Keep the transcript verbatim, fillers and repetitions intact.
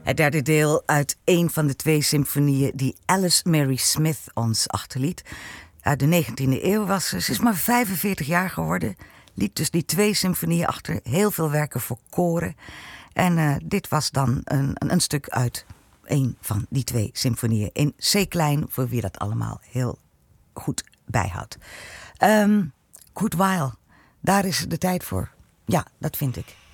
Het derde deel uit een van de twee symfonieën die Alice Mary Smith ons achterliet. Uit de negentiende eeuw was ze. Ze is maar vijfenveertig jaar geworden. Liet dus die twee symfonieën achter. Heel veel werken voor koren. En uh, dit was dan een, een, een stuk uit een van die twee symfonieën. In C-klein, voor wie dat allemaal heel goed bijhoudt. Um, Good While, daar is de tijd voor. Ja, dat vind ik.